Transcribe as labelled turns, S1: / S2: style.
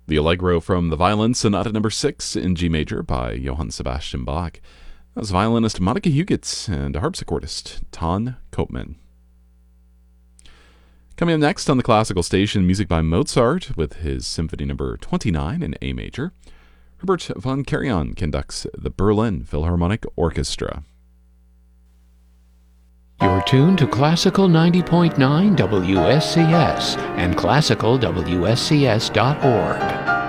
S1: The Allegro from the Violin Sonata No. 6 in G major by Johann Sebastian Bach. That was violinist Monica Huguetts and harpsichordist Ton Koopman. Coming up next on the Classical Station, music by Mozart with his Symphony No. 29 in A major. Herbert von Karajan conducts the Berlin Philharmonic Orchestra.
S2: You're tuned to Classical 90.9 WSCS and classicalwscs.org.